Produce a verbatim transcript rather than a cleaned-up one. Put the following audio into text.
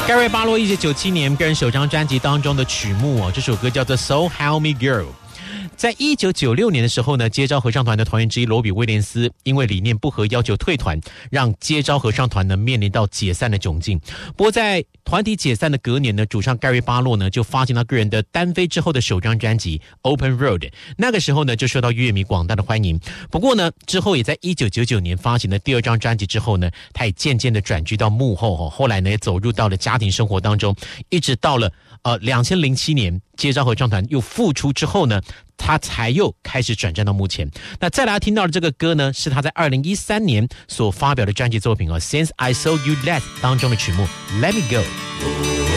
盖瑞巴洛一九九七年个人首张专辑当中的曲目哦，这首歌叫做 So Help Me Girl。在一九九六年的时候呢，接招合唱团的团员之一罗比威廉斯因为理念不合要求退团，让接招合唱团呢面临到解散的窘境。不过在团体解散的隔年呢，主唱盖瑞巴洛呢就发行了个人的单飞之后的首张专辑 Open Road， 那个时候呢就受到乐迷广大的欢迎。不过呢之后也在一九九九年发行了第二张专辑之后呢，他也渐渐的转居到幕后，后来呢也走入到了家庭生活当中，一直到了呃两千零七年接招合唱团又复出之后呢，他才又开始转战到目前。那再来听到的这个歌呢，是他在二零一三年所发表的专辑作品哦 Since I Saw You Last 当中的曲目 Let Me Go。